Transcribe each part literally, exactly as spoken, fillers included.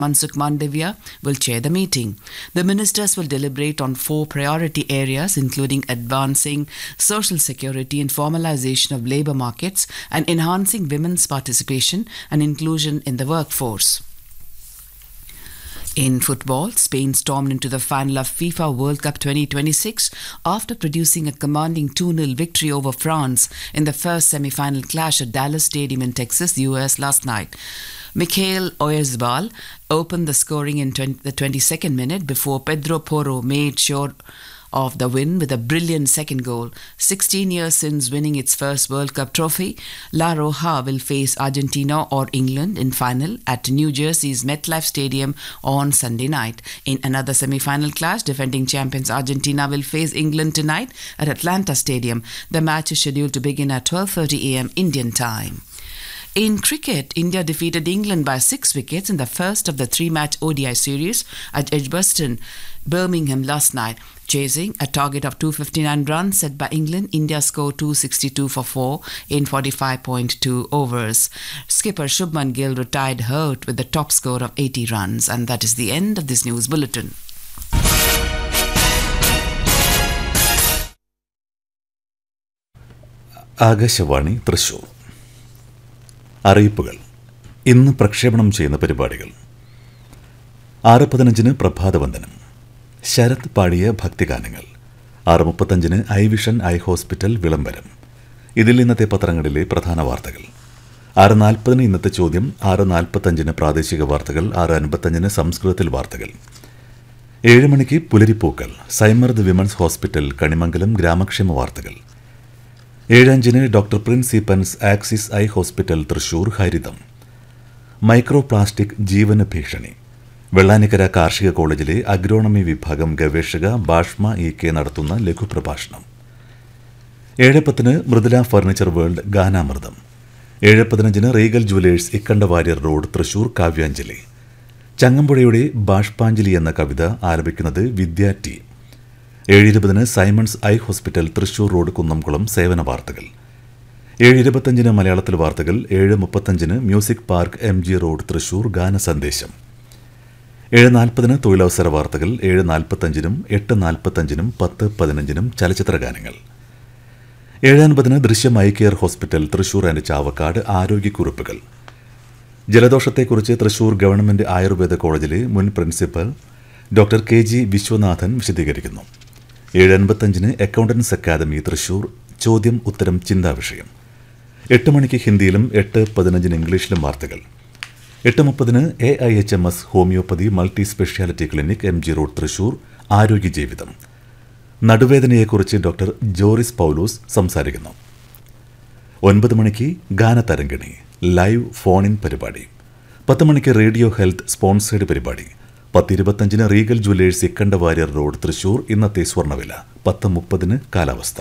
Mansukh Mandavia will chair the meeting. The ministers will deliberate on four priority areas, including advancing social security and formalization of labour markets and enhancing women's participation and inclusion in the workforce. In football, Spain stormed into the final of FIFA World Cup twenty twenty-six after producing a commanding two nil victory over France in the first semi-final clash at Dallas Stadium in Texas, U S last night. Mikhail Oyarzabal opened the scoring in the twenty-second minute before Pedro Porro made sure of the win with a brilliant second goal. sixteen years since winning its first World Cup trophy, La Roja will face Argentina or England in final at New Jersey's MetLife Stadium on Sunday night. In another semi-final clash, defending champions Argentina will face England tonight at Atlanta Stadium. The match is scheduled to begin at twelve thirty a m Indian time. In cricket, India defeated England by six wickets in the first of the three-match O D I series at Edgbaston, Birmingham last night. Chasing a target of two hundred fifty-nine runs set by England, India scored two hundred sixty-two for four in forty-five point two overs. Skipper Shubman Gill retired hurt with the top score of eighty runs. And that is the end of this news bulletin. Akashvani Thrissur. അറിയിപ്പുകൾ. ഇന്ന് പ്രക്ഷേപണം ചെയ്യുന്ന പരിപാടികൾ: ആറ് പതിനഞ്ചിന് പ്രഭാതവന്ദനം, ശരത് പാടിയ ഭക്തിഗാനങ്ങൾ. ആറ് മുപ്പത്തഞ്ചിന് ഐ വിഷൻ ഐ ഹോസ്പിറ്റൽ വിളംബരം. ഇതിൽ ഇന്നത്തെ പത്രങ്ങളിലെ പ്രധാന വാർത്തകൾ. ആറ് നാൽപ്പതിന് ഇന്നത്തെ ചോദ്യം. ആറ് നാൽപ്പത്തഞ്ചിന് പ്രാദേശിക വാർത്തകൾ. ആറ് അൻപത്തഞ്ചിന് സംസ്കൃതത്തിൽ വാർത്തകൾ. ഏഴ് മണിക്ക് പുലരിപ്പൂക്കൾ, സൈമർദ് വിമൻസ് ഹോസ്പിറ്റൽ കണിമംഗലം ഗ്രാമക്ഷേമ വാർത്തകൾ. ഏഴഞ്ചിന് doctor Prince Eappen's axis eye hospital Thrissur ഹരിതം. മൈക്രോ പ്ലാസ്റ്റിക് ജീവന ഭീഷണി. വെള്ളാനിക്കര കാർഷിക കോളേജിലെ അഗ്രോണമി വിഭാഗം ഗവേഷക ബാഷ്മ ഇ കെ നടത്തുന്ന ലഘുപ്രഭാഷണം. ഏഴ് പത്തിന് മൃദുല ഫർണിച്ചർ വേൾഡ് ഗാനാമൃതം. ഏഴ് പതിനഞ്ചിന് Regal jewellers Ikkandawarrier road Thrissur Kavyanjali. ചങ്ങമ്പുഴയുടെ ബാഷ്പാഞ്ജലി എന്ന കവിത ആലപിക്കുന്നത് വിദ്യാ ടി. ഏഴ് ഇരുപതിന് Symons eye hospital Thrissur road Kunnamkulam സേവന വാർത്തകൾ. ഏഴ് ഇരുപത്തഞ്ചിന് മലയാളത്തിൽ വാർത്തകൾ. ഏഴ് മുപ്പത്തഞ്ചിന് music park M G road Thrissur ഗാന സന്ദേശം. ഏഴ് നാൽപ്പതിന് തൊഴിലവസര വാർത്തകൾ. ഏഴ് നാൽപ്പത്തഞ്ചിനും എട്ട് നാൽപ്പത്തഞ്ചിനും പത്ത് പതിനഞ്ചിനും ചലച്ചിത്ര ഗാനങ്ങൾ. ഏഴ് അൻപതിന് ദൃശ്യം eye care hospital Thrissur and Chavakkad ആരോഗ്യക്കുറിപ്പുകൾ. ജലദോഷത്തെക്കുറിച്ച് Thrissur government Ayurveda കോളേജിലെ മുൻ principal doctor K G Viswanathan വിശദീകരിക്കുന്നു. ഏഴ് അൻപത്തഞ്ചിന് അക്കൗണ്ടൻസ് അക്കാദമി തൃശൂർ ചോദ്യം ഉത്തരം ചിന്താ വിഷയം. എട്ട് മണിക്ക് ഹിന്ദിയിലും എട്ട് പതിനഞ്ചിന് ഇംഗ്ലീഷിലും വാർത്തകൾ. എട്ട് മുപ്പതിന് A I H M S homeopathy multi speciality clinic M G road Thrissur ആരോഗ്യ ജീവിതം. നടുവേദനയെക്കുറിച്ച് ഡോക്ടർ ജോറിസ് പൗലോസ് സംസാരിക്കുന്നു. ഒൻപത് മണിക്ക് ഗാനതരംഗിണി ലൈവ് ഫോൺ ഇൻ പരിപാടി. പത്ത് മണിക്ക് റേഡിയോ ഹെൽത്ത് സ്പോൺസേഡ് പരിപാടി. പത്ത് ഇരുപത്തഞ്ചിന് Regal jewellers Ikkandawarrier road Thrissur ഇന്നത്തെ സ്വർണ്ണവില. പത്ത് മുപ്പതിന് കാലാവസ്ഥ.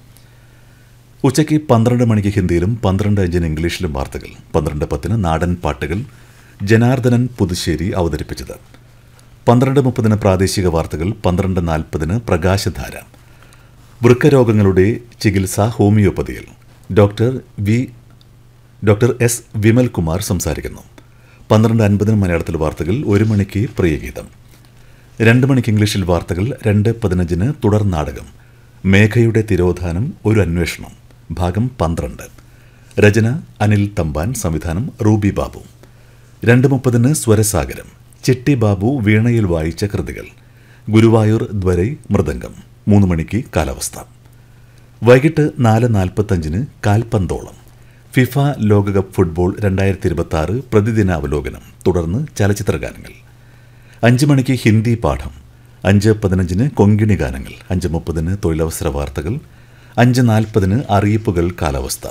ഉച്ചയ്ക്ക് പന്ത്രണ്ട് മണിക്ക് ഹിന്ദിയിലും പന്ത്രണ്ട് അഞ്ചിന് ഇംഗ്ലീഷിലും വാർത്തകൾ. പന്ത്രണ്ട് പത്തിന് നാടൻ പാട്ടുകൾ ജനാർദ്ദനൻ പുതുശ്ശേരി അവതരിപ്പിച്ചത്. പന്ത്രണ്ട് മുപ്പതിന് പ്രാദേശിക വാർത്തകൾ. പന്ത്രണ്ട് നാൽപ്പതിന് പ്രകാശധാര. വൃക്കരോഗങ്ങളുടെ ചികിത്സ ഹോമിയോപ്പതിയിൽ doctor V doctor S Vimalkumar സംസാരിക്കുന്നു. പന്ത്രണ്ട് അൻപതിന് മലയാളത്തിൽ വാർത്തകൾ. ഒരു മണിക്ക് പ്രിയഗീതം. രണ്ട് മണിക്ക് ഇംഗ്ലീഷിൽ വാർത്തകൾ. രണ്ട് പതിനഞ്ചിന് തുടർ നാടകം മേഘയുടെ തിരോധാനം ഒരു അന്വേഷണം ഭാഗം പന്ത്രണ്ട്. രചന അനിൽ തമ്പാൻ, സംവിധാനം റൂബി ബാബു. രണ്ട് മുപ്പതിന് സ്വരസാഗരം ചിട്ടി ബാബു വീണയിൽ വായിച്ച കൃതികൾ. ഗുരുവായൂർ ദ്വരൈ മൃദംഗം. മൂന്ന് മണിക്ക് കാലാവസ്ഥ. വൈകിട്ട് നാല് നാൽപ്പത്തഞ്ചിന് കാൽപന്തോളം ഫിഫ ലോകകപ്പ് ഫുട്ബോൾ രണ്ടായിരത്തി ഇരുപത്തി ആറ് പ്രതിദിന അവലോകനം. തുടർന്ന് ചലച്ചിത്ര ഗാനങ്ങൾ. അഞ്ച് മണിക്ക് ഹിന്ദി പാഠം. അഞ്ച് പതിനഞ്ചിന് കൊങ്കിണി ഗാനങ്ങൾ. അഞ്ച് മുപ്പതിന് തൊഴിലവസര വാർത്തകൾ. അഞ്ച് നാൽപ്പതിന് അറിയിപ്പുകൾ കാലാവസ്ഥ.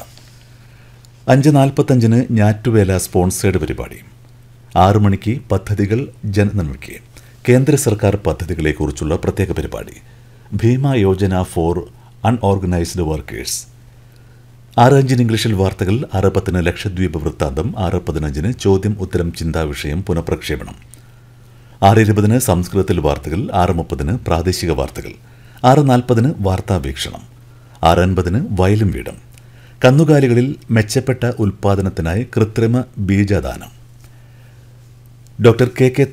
അഞ്ച് നാൽപ്പത്തഞ്ചിന് ഞാറ്റുവേല സ്പോൺസേഡ് പരിപാടി. ആറു മണിക്ക് പദ്ധതികൾ ജനനന്മയ്ക്ക് കേന്ദ്ര സർക്കാർ പദ്ധതികളെക്കുറിച്ചുള്ള പ്രത്യേക പരിപാടി Bhima Yojana four unorganised workers. ആറ് അഞ്ചിന് ഇംഗ്ലീഷിൽ വാർത്തകൾ. ആറ് പത്തിന് ലക്ഷദ്വീപ് വൃത്താന്തം. ആറ് പതിനഞ്ചിന് ചോദ്യം ഉത്തരം ചിന്താ വിഷയം പുനഃപ്രക്ഷേപണം. ആറ് ഇരുപതിന് സംസ്കൃതത്തിൽ വാർത്തകൾ. ആറ് മുപ്പതിന് പ്രാദേശിക വാർത്തകൾ. ആറ് നാൽപ്പതിന് വാർത്താവീക്ഷണം. ആറ് അൻപതിന് വയലും വീടും. കന്നുകാലികളിൽ മെച്ചപ്പെട്ട ഉൽപ്പാദനത്തിനായി കൃത്രിമ ബീജദാനം. Doctor K K